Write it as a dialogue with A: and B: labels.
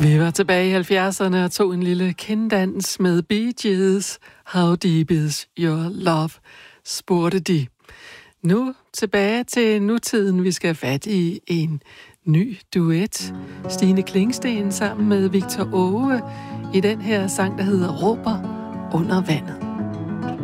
A: Vi var tilbage i 70'erne og tog en lille kinddans med Bee Gees. How deep is your love? Spurgte de. Nu tilbage til nutiden. Vi skal have fat i en ny duet. Stine Klingsten sammen med Victor Åge i den her sang, der hedder Råber under vandet.